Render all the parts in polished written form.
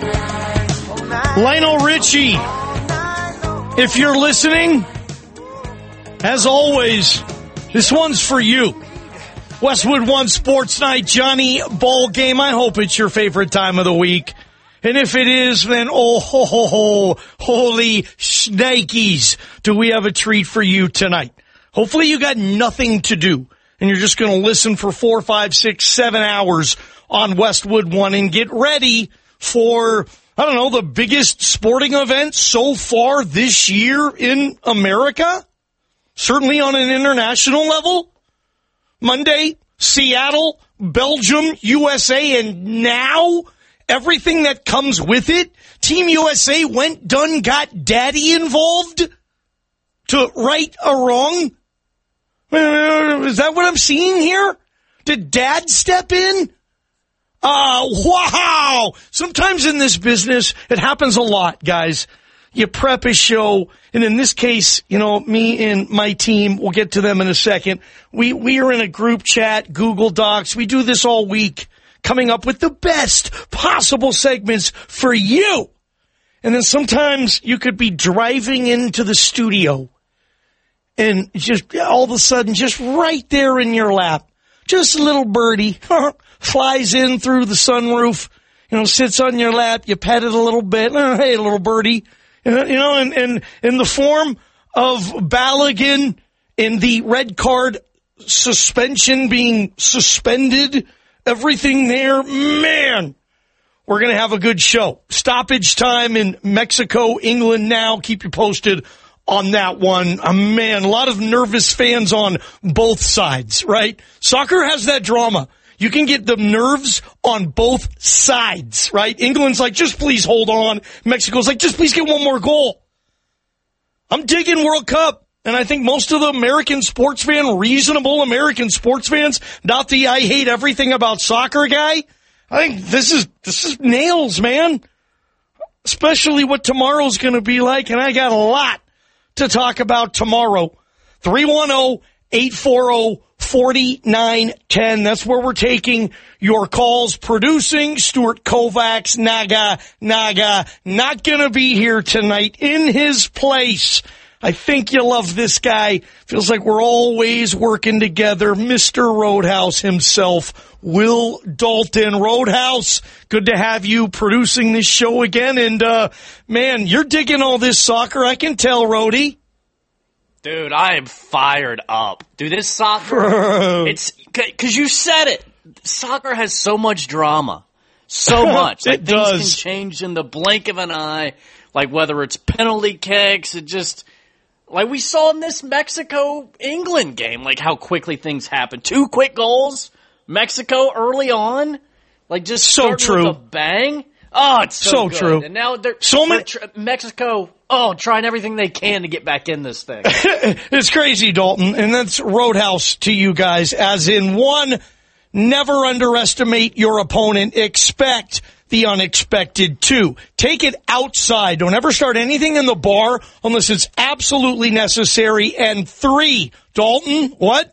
Lionel Richie, if you're listening, as always, this one's for you. Westwood One Sports Night, Johnny Ball Game. I hope it's your favorite time of the week. And if it is, then holy shnikes, do we have a treat for you tonight. Hopefully you got nothing to do, and you're just going to listen for 4, 5, 6, 7 hours on Westwood One and get ready for, I don't know, the biggest sporting event so far this year in America. Certainly on an international level. Monday, Seattle, Belgium, USA, and now everything that comes with it. Team USA went, done, got daddy involved to right a wrong. Is that what I'm seeing here? Did dad step in? Wow. Sometimes in this business, it happens a lot, guys. You prep a show, and in this case, you know, me and my team, we'll get to them in a second. We are in a group chat, Google Docs. We do this all week, coming up with the best possible segments for you. And then sometimes you could be driving into the studio, and just all of a sudden, just right there in your lap, just a little birdie flies in through the sunroof, you know, sits on your lap. You pet it a little bit. Hey, little birdie. You know, and in the form of Balogun in the red card suspension being suspended, everything there, man, we're going to have a good show. Stoppage time in Mexico, England now. Keep you posted on that one. Man, a lot of nervous fans on both sides, right? Soccer has that drama. You can get the nerves on both sides, right? England's like, just please hold on. Mexico's like, just please get one more goal. I'm digging World Cup, and I think most of the American sports fan, reasonable American sports fans, not the I hate everything about soccer guy, I think this is nails, man. Especially what tomorrow's going to be like, and I got a lot to talk about tomorrow. 310-840-4910. That's where we're taking your calls. Producing, Stuart Kovacs, Naga, not going to be here tonight. In his place, I think you love this guy. Feels like we're always working together. Mr. Roadhouse himself, Will Dalton. Roadhouse, good to have you producing this show again. And, man, you're digging all this soccer. I can tell, Rody. Dude, I am fired up. Dude, this soccer, it's, cause you said it. Soccer has so much drama. So much. Like, it does. Things can change in the blink of an eye. Like, whether it's penalty kicks, it just, like we saw in this Mexico-England game, like how quickly things happen. 2 quick goals, Mexico early on, like just so true. With a bang. Oh, it's so good. True. And now they're Mexico, trying everything they can to get back in this thing. It's crazy, Dalton. And that's Roadhouse to you guys. As in, 1, never underestimate your opponent. Expect the unexpected. 2, take it outside. Don't ever start anything in the bar unless it's absolutely necessary. And 3, Dalton, what?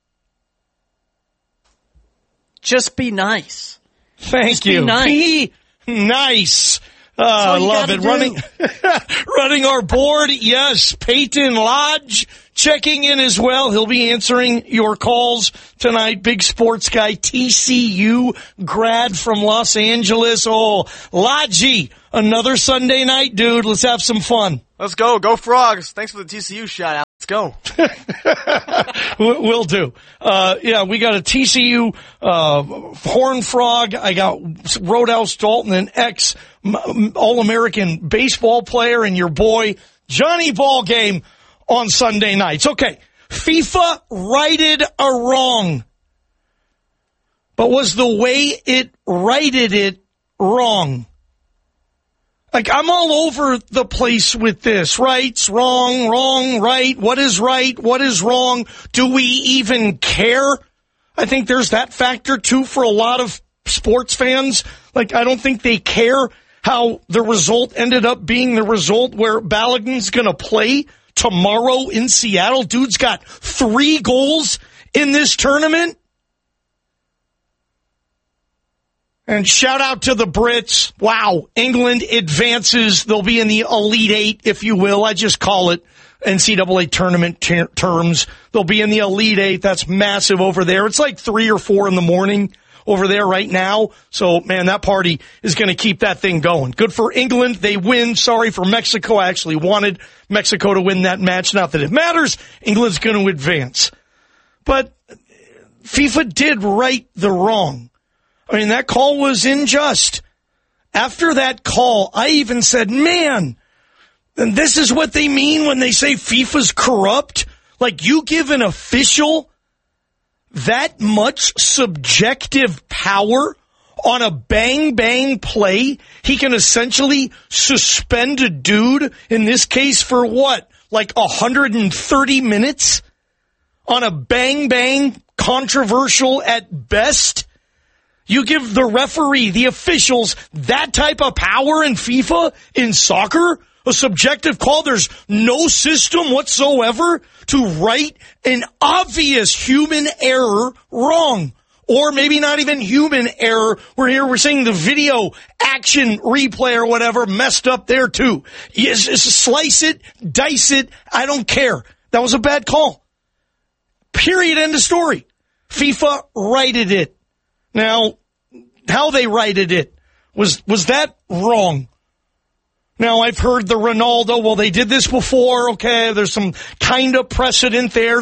Just be nice. Thank you. Be nice. I love it. Running our board. Yes. Peyton Lodge checking in as well. He'll be answering your calls tonight. Big sports guy, TCU grad from Los Angeles. Oh, Lodgy, another Sunday night, dude. Let's have some fun. Let's go. Go Frogs. Thanks for the TCU shout out. Let's go. Will do. Yeah, we got a TCU Horn Frog. I got Roadhouse Dalton, an ex All-American baseball player, and your boy Johnny Ball Game on Sunday nights. Okay, FIFA righted a wrong. But was the way it righted it wrong? Like, I'm all over the place with this. Rights, wrong, right. What is right? What is wrong? Do we even care? I think there's that factor, too, for a lot of sports fans. Like, I don't think they care how the result ended up being the result where Balogun's going to play tomorrow in Seattle. Dude's got 3 goals in this tournament. And shout out to the Brits. Wow, England advances. They'll be in the Elite Eight, if you will. I just call it NCAA tournament terms. They'll be in the Elite Eight. That's massive over there. It's like 3 or 4 in the morning over there right now. So, man, that party is going to keep that thing going. Good for England. They win. Sorry for Mexico. I actually wanted Mexico to win that match. Not that it matters. England's going to advance. But FIFA did right the wrong. I mean, that call was unjust. After that call, I even said, man, and this is what they mean when they say FIFA's corrupt? Like, you give an official that much subjective power on a bang-bang play, he can essentially suspend a dude, in this case for what, like 130 minutes? On a bang-bang, controversial at best? You give the referee, the officials, that type of power in FIFA, in soccer? A subjective call? There's no system whatsoever to right an obvious human error wrong. Or maybe not even human error. We're seeing the video action replay or whatever messed up there too. Yes, slice it, dice it, I don't care. That was a bad call. Period, end of story. FIFA righted it. Now, how they righted it, was that wrong? Now, I've heard the Ronaldo, well, they did this before, okay, there's some kind of precedent there,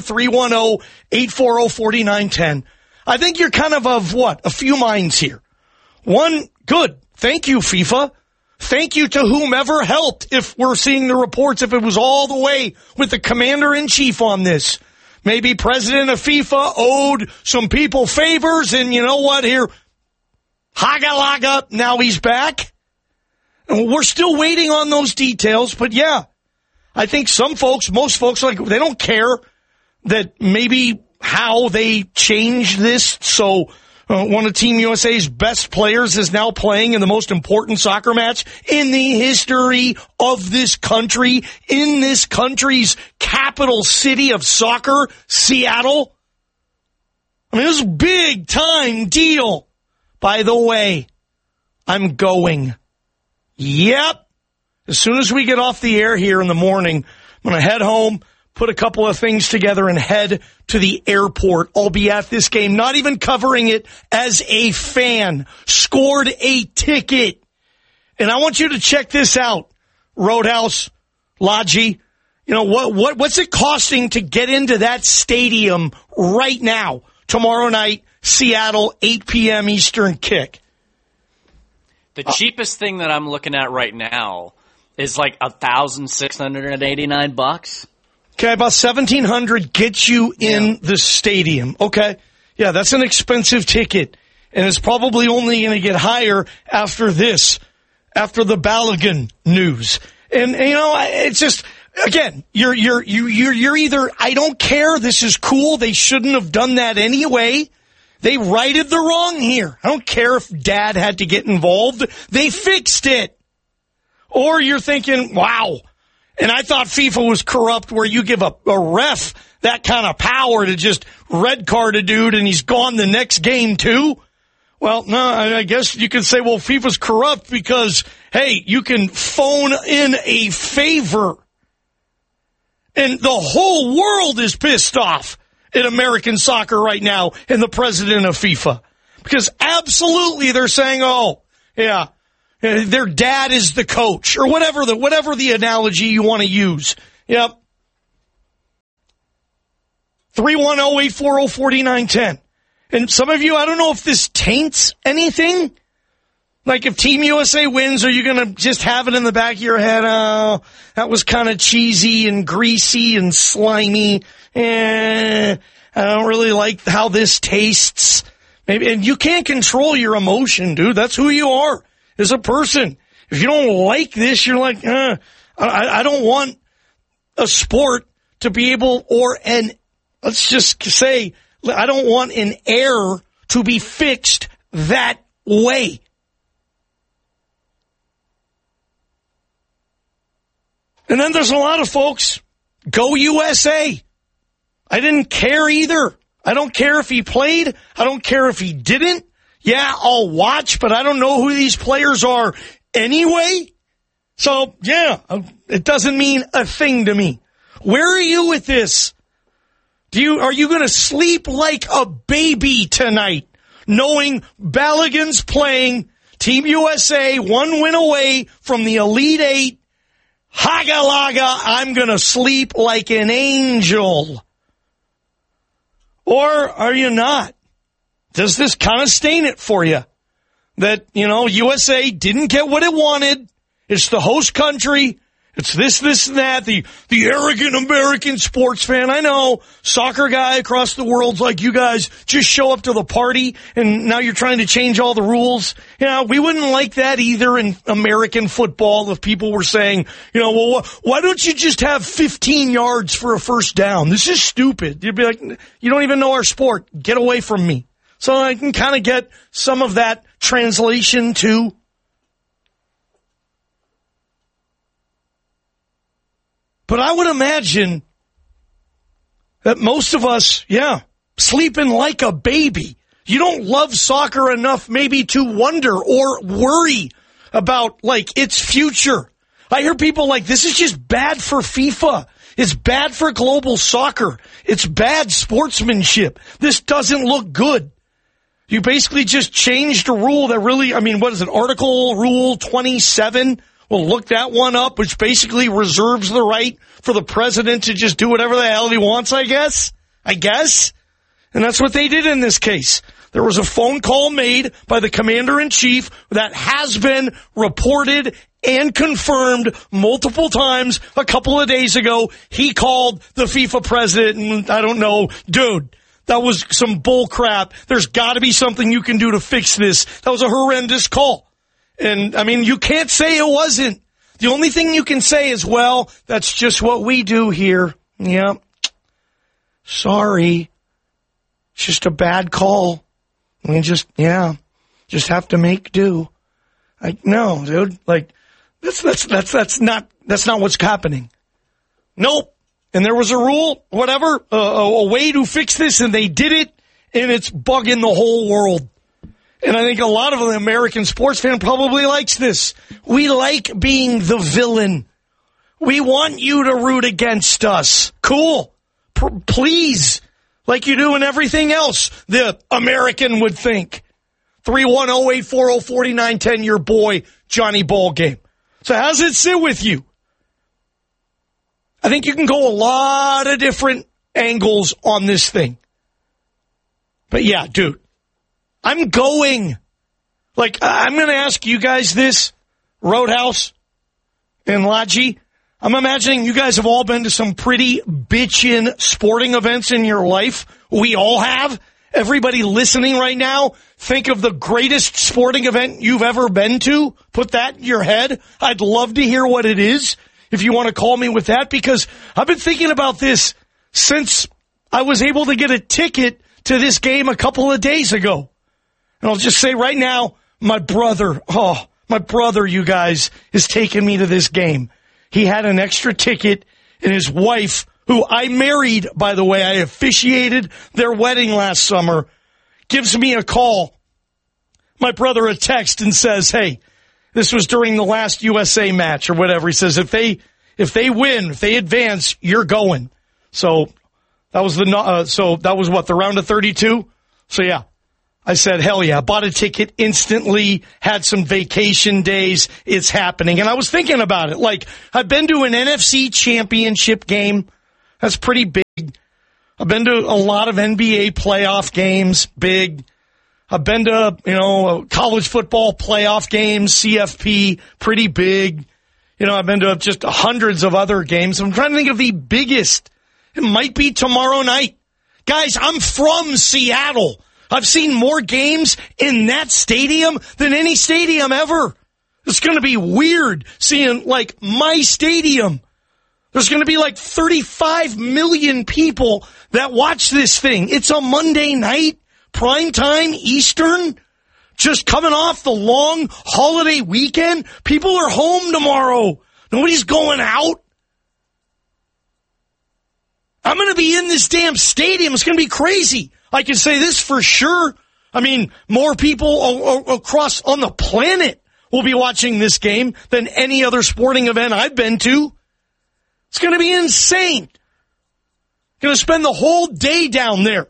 310-840-4910. I think you're kind of what? A few minds here. One, good. Thank you, FIFA. Thank you to whomever helped, if we're seeing the reports, if it was all the way with the commander-in-chief on this. Maybe president of FIFA owed some people favors, and you know what, here, haga-laga, now he's back. And we're still waiting on those details, but yeah, I think some folks, most folks, like, they don't care that maybe how they changed this. So one of Team USA's best players is now playing in the most important soccer match in the history of this country, in this country's capital city of soccer, Seattle. I mean, this is a big time deal. By the way, I'm going. Yep. As soon as we get off the air here in the morning, I'm going to head home, put a couple of things together, and head to the airport. I'll be at this game, not even covering it as a fan. Scored a ticket. And I want you to check this out. Roadhouse, Logi, you know, what's it costing to get into that stadium right now? Tomorrow night, Seattle, 8 p.m. Eastern kick. The cheapest thing that I'm looking at right now is like $1,689. Okay, about $1,700 gets you in the stadium. Okay, yeah, that's an expensive ticket, and it's probably only going to get higher after this, after the Balogun news. And you know, it's just, again, you're either, I don't care, this is cool, they shouldn't have done that anyway. They righted the wrong here. I don't care if dad had to get involved. They fixed it. Or you're thinking, wow. And I thought FIFA was corrupt, where you give a ref that kind of power to just red card a dude and he's gone the next game too. Well, no, I guess you could say, well, FIFA's corrupt because, hey, you can phone in a favor. And the whole world is pissed off in American soccer right now, and the president of FIFA. Because absolutely they're saying, oh, yeah, their dad is the coach, or whatever the analogy you want to use. Yep. 310-840-4910. And some of you, I don't know if this taints anything. Like, if Team USA wins, are you going to just have it in the back of your head? Oh, that was kind of cheesy and greasy and slimy. I don't really like how this tastes. Maybe, and you can't control your emotion, dude. That's who you are as a person. If you don't like this, you're like, I don't want a sport to be able, let's just say, I don't want an error to be fixed that way. And then there's a lot of folks, go USA. I didn't care either. I don't care if he played. I don't care if he didn't. Yeah, I'll watch, but I don't know who these players are anyway. So, yeah, it doesn't mean a thing to me. Where are you with this? Are you going to sleep like a baby tonight, knowing Balogun's playing Team USA, one win away from the Elite Eight? Haga-laga, I'm going to sleep like an angel. Or are you not? Does this kind of stain it for you? That, USA didn't get what it wanted. It's the host country. It's this, and that. The arrogant American sports fan. I know, soccer guy across the world's like, you guys just show up to the party and now you're trying to change all the rules. We wouldn't like that either in American football if people were saying, well, why don't you just have 15 yards for a first down? This is stupid. You'd be like, you don't even know our sport. Get away from me. So I can kind of get some of that translation too. But I would imagine that most of us, sleeping like a baby. You don't love soccer enough maybe to wonder or worry about, its future. I hear people like, this is just bad for FIFA. It's bad for global soccer. It's bad sportsmanship. This doesn't look good. You basically just changed a rule that really, what is it, Article Rule 27? We'll look that one up, which basically reserves the right for the president to just do whatever the hell he wants, I guess. And that's what they did in this case. There was a phone call made by the commander-in-chief that has been reported and confirmed multiple times a couple of days ago. He called the FIFA president, and I don't know, dude, that was some bull crap. There's got to be something you can do to fix this. That was a horrendous call. And, you can't say it wasn't. The only thing you can say is, well, that's just what we do here. Yeah. Sorry. It's just a bad call. We just have to make do. No, dude. That's not what's happening. Nope. And there was a rule, whatever, a way to fix this, and they did it, and it's bugging the whole world. And I think a lot of the American sports fan probably likes this. We like being the villain. We want you to root against us. Cool. Please. Like you do in everything else, the American would think. 310-840-4910, your boy, Johnny Ballgame. So how does it sit with you? I think you can go a lot of different angles on this thing. But yeah, dude. I'm going. I'm going to ask you guys this, Roadhouse and Lodgy. I'm imagining you guys have all been to some pretty bitchin' sporting events in your life. We all have. Everybody listening right now, think of the greatest sporting event you've ever been to. Put that in your head. I'd love to hear what it is if you want to call me with that, because I've been thinking about this since I was able to get a ticket to this game a couple of days ago. And I'll just say right now, my brother, you guys, is taking me to this game. He had an extra ticket, and his wife, who I married, by the way, I officiated their wedding last summer, gives me a call. My brother a text and says, hey, this was during the last USA match or whatever. He says, if they win, if they advance, you're going. So that was the round of 32. So yeah. I said, hell yeah, bought a ticket instantly, had some vacation days, it's happening. And I was thinking about it, I've been to an NFC championship game, that's pretty big. I've been to a lot of NBA playoff games, big. I've been to, college football playoff games, CFP, pretty big. I've been to just hundreds of other games. I'm trying to think of the biggest. It might be tomorrow night. Guys, I'm from Seattle. I've seen more games in that stadium than any stadium ever. It's going to be weird seeing, my stadium. There's going to be 35 million people that watch this thing. It's a Monday night, primetime Eastern, just coming off the long holiday weekend. People are home tomorrow. Nobody's going out. I'm going to be in this damn stadium. It's going to be crazy. I can say this for sure. I mean, more people across on the planet will be watching this game than any other sporting event I've been to. It's going to be insane. Going to spend the whole day down there.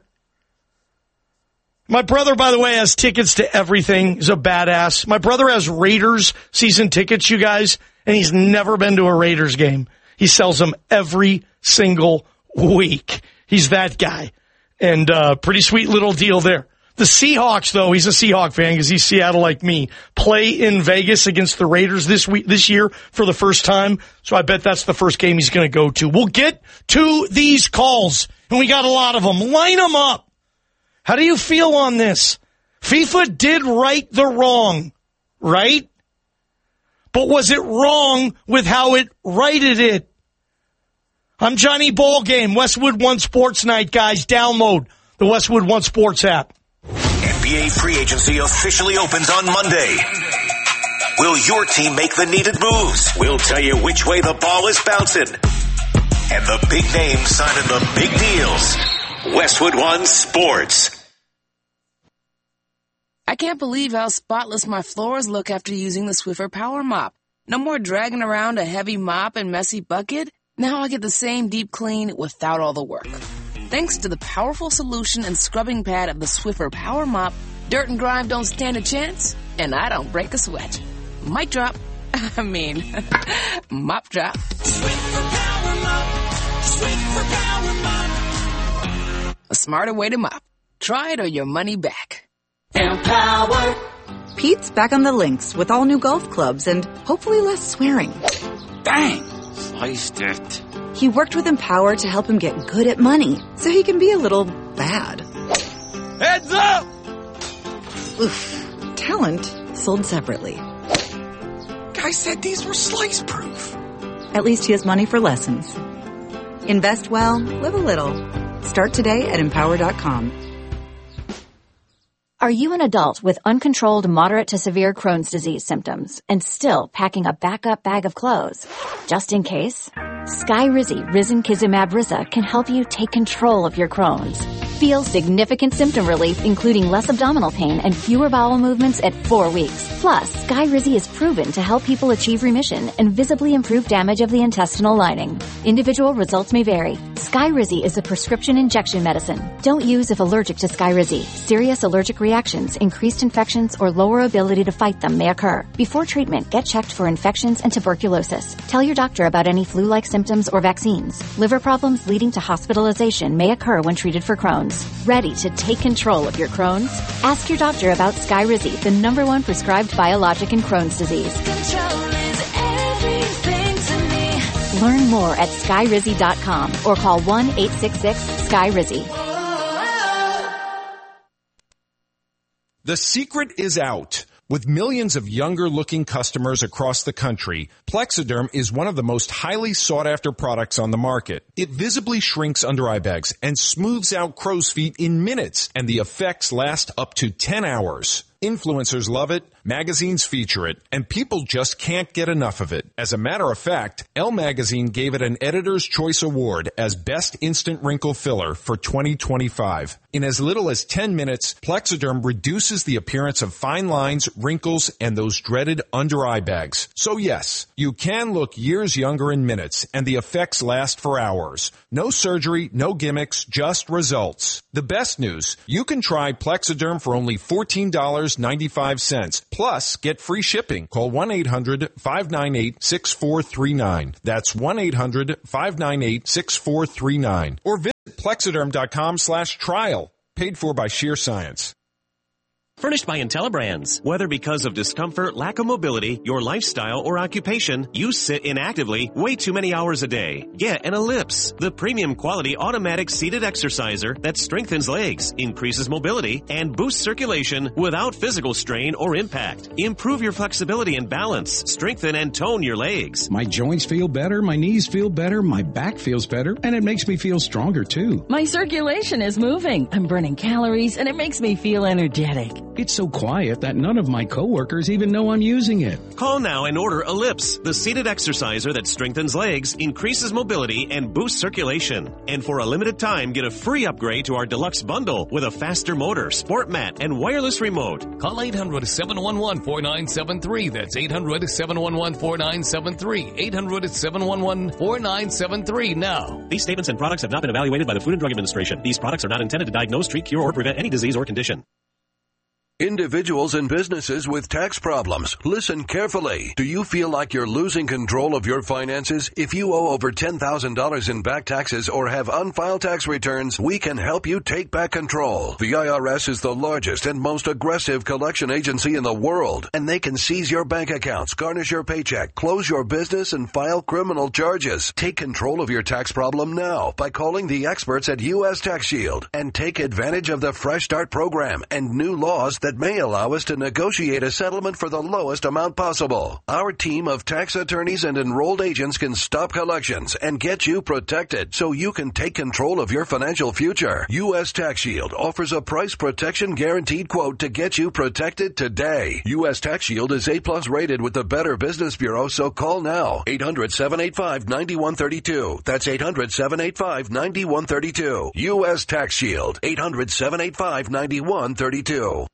My brother, by the way, has tickets to everything. He's a badass. My brother has Raiders season tickets, you guys, and he's never been to a Raiders game. He sells them every single week. He's that guy. And pretty sweet little deal there. The Seahawks, though, he's a Seahawk fan because he's Seattle like me, play in Vegas against the Raiders this year for the first time. So I bet that's the first game he's going to go to. We'll get to these calls, and we got a lot of them. Line them up. How do you feel on this? FIFA did right the wrong, right? But was it wrong with how it righted it? I'm Johnny Ballgame, Westwood One Sports Night, guys. Download the Westwood One Sports app. NBA free agency officially opens on Monday. Will your team make the needed moves? We'll tell you which way the ball is bouncing. And the big names signing the big deals. Westwood One Sports. I can't believe how spotless my floors look after using the Swiffer Power Mop. No more dragging around a heavy mop and messy bucket. Now I get the same deep clean without all the work. Thanks to the powerful solution and scrubbing pad of the Swiffer Power Mop, dirt and grime don't stand a chance, and I don't break a sweat. Mic drop. Mop drop. Swiffer Power Mop. Swiffer Power Mop. A smarter way to mop. Try it or your money back. Empower. Pete's back on the links with all new golf clubs and hopefully less swearing. Dang! Sliced it. He worked with Empower to help him get good at money, so he can be a little bad. Heads up! Oof. Talent sold separately. Guy said these were slice-proof. At least he has money for lessons. Invest well, live a little. Start today at Empower.com. Are you an adult with uncontrolled moderate to severe Crohn's disease symptoms and still packing a backup bag of clothes? Just in case? Skyrizi Risankizumab Riza can help you take control of your Crohn's. Feel significant symptom relief, including less abdominal pain and fewer bowel movements at 4 weeks. Plus, Skyrizi is proven to help people achieve remission and visibly improve damage of the intestinal lining. Individual results may vary. Skyrizi is a prescription injection medicine. Don't use if allergic to Skyrizi. Serious allergic reactions, increased infections, or lower ability to fight them may occur. Before treatment, get checked for infections and tuberculosis. Tell your doctor about any flu-like symptoms or vaccines. Liver problems leading to hospitalization may occur when treated for Crohn's. Ready to take control of your Crohn's? Ask your doctor about Skyrizi, the #1 prescribed biologic in Crohn's disease. Control is everything to me. Learn more at Skyrizi.com or call 1-866-SKYRIZI. The secret is out. With millions of younger-looking customers across the country, Plexiderm is one of the most highly sought-after products on the market. It visibly shrinks under-eye bags and smooths out crow's feet in minutes, and the effects last up to 10 hours. Influencers love it, magazines feature it, and people just can't get enough of it. As a matter of fact, Elle Magazine gave it an Editor's Choice Award as Best Instant Wrinkle Filler for 2025. In as little as 10 minutes, Plexiderm reduces the appearance of fine lines, wrinkles, and those dreaded under-eye bags. So yes, you can look years younger in minutes, and the effects last for hours. No surgery, no gimmicks, just results. The best news, you can try Plexiderm for only $14.95. Plus, get free shipping. Call 1-800-598-6439. That's 1-800-598-6439. Or visit Plexiderm.com/trial. Paid for by Sheer Science. Furnished by IntelliBrands. Whether because of discomfort, lack of mobility, your lifestyle, or occupation, you sit inactively way too many hours a day. Get an Ellipse, the premium quality automatic seated exerciser that strengthens legs, increases mobility, and boosts circulation without physical strain or impact. Improve your flexibility and balance, strengthen and tone your legs. My joints feel better, my knees feel better, my back feels better, and it makes me feel stronger too. My circulation is moving. I'm burning calories, and it makes me feel energetic. It's so quiet that none of my coworkers even know I'm using it. Call now and order Ellipse, the seated exerciser that strengthens legs, increases mobility, and boosts circulation. And for a limited time, get a free upgrade to our deluxe bundle with a faster motor, sport mat, and wireless remote. Call 800-711-4973. That's 800-711-4973. 800-711-4973 now. These statements and products have not been evaluated by the Food and Drug Administration. These products are not intended to diagnose, treat, cure, or prevent any disease or condition. Individuals and businesses with tax problems, listen carefully. Do you feel like you're losing control of your finances? If you owe over $10,000 in back taxes or have unfiled tax returns, we can help you take back control. The IRS is the largest and most aggressive collection agency in the world, and they can seize your bank accounts, garnish your paycheck, close your business, and file criminal charges. Take control of your tax problem now by calling the experts at U.S. Tax Shield and take advantage of the Fresh Start program and new laws that may allow us to negotiate a settlement for the lowest amount possible. Our team of tax attorneys and enrolled agents can stop collections and get you protected so you can take control of your financial future. U.S. Tax Shield offers a price protection guaranteed quote to get you protected today. U.S. Tax Shield is A+ rated with the Better Business Bureau, so call now. 800-785-9132. That's 800-785-9132. U.S. Tax Shield. 800-785-9132.